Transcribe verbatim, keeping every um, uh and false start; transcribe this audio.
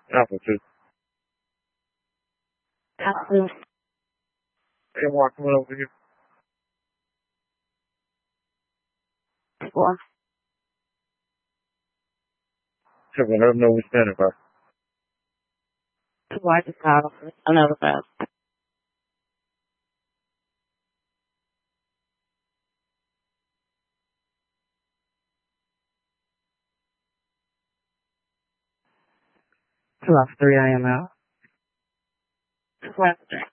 Apple two. Apple. Hey, Mark, come on over here. Four. Check on, let them know we're standing by. Two. I just called another person. Two after three, I am out. Two after three.